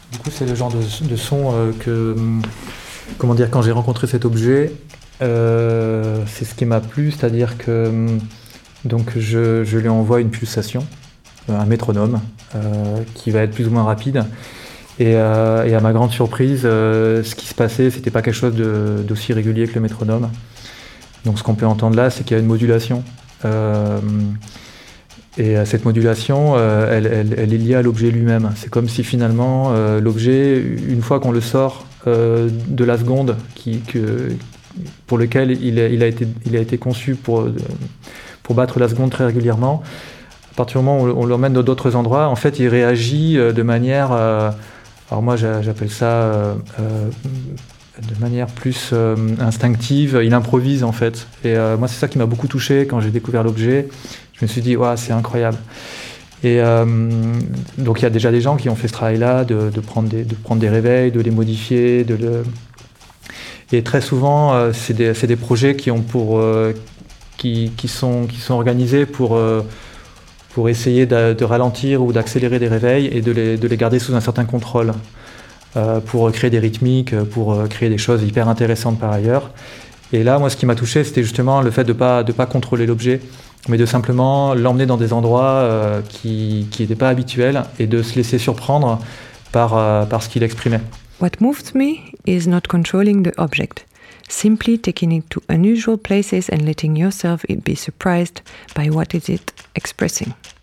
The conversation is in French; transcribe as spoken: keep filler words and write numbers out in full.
Du coup, c'est le genre de, de son euh, que, comment dire, quand j'ai rencontré cet objet, euh, c'est ce qui m'a plu, c'est-à-dire que donc je, je lui envoie une pulsation, un métronome, euh, qui va être plus ou moins rapide. Et, euh, et à ma grande surprise, euh, ce qui se passait, c'était pas quelque chose de, d'aussi régulier que le métronome. Donc ce qu'on peut entendre là, c'est qu'il y a une modulation. Euh, et cette modulation, euh, elle, elle, elle est liée à l'objet lui-même. C'est comme si finalement, euh, l'objet, une fois qu'on le sort euh, de la seconde, qui, que, pour lequel il, il, a été, il a été conçu pour, pour battre la seconde très régulièrement, à partir du moment où on l'emmène dans d'autres endroits, en fait, il réagit de manière... Euh, alors moi, j'appelle ça... Euh, euh, de manière plus euh, instinctive, il improvise en fait. Et euh, moi, c'est ça qui m'a beaucoup touché quand j'ai découvert l'objet. Je me suis dit, ouais, c'est incroyable. Et euh, donc, il y a déjà des gens qui ont fait ce travail-là, de, de, prendre, des, de prendre des réveils, de les modifier. De le... Et très souvent, euh, c'est, des, c'est des projets qui, ont pour, euh, qui, qui, sont, qui sont organisés pour, euh, pour essayer de, de ralentir ou d'accélérer des réveils et de les, de les garder sous un certain contrôle. Euh, pour créer des rythmiques, pour euh, créer des choses hyper intéressantes par ailleurs. Et là, moi, ce qui m'a touché, c'était justement le fait de ne pas, de pas contrôler l'objet, mais de simplement l'emmener dans des endroits euh, qui n'étaient pas habituels et de se laisser surprendre par, euh, par ce qu'il exprimait. What moved me is not controlling the object, simply taking it to unusual places and letting yourself be surprised by what is it expressing.